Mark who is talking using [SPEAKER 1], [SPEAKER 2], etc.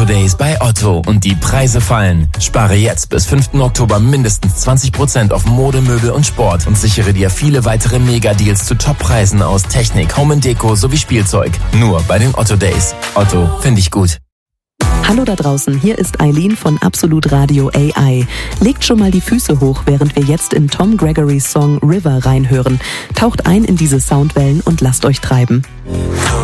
[SPEAKER 1] Days bei Otto und die Preise fallen. Spare jetzt bis 5. Oktober mindestens 20% auf Mode, Möbel und Sport und sichere dir viele weitere Mega-Deals zu Top-Preisen aus Technik, Home & Deko sowie Spielzeug. Nur bei den Otto Days. Otto, finde ich gut.
[SPEAKER 2] Hallo da draußen, hier ist Eileen von Absolut Radio AI. Legt schon mal die Füße hoch, während wir jetzt in Tom Gregorys Song River reinhören. Taucht ein in diese Soundwellen und lasst euch treiben.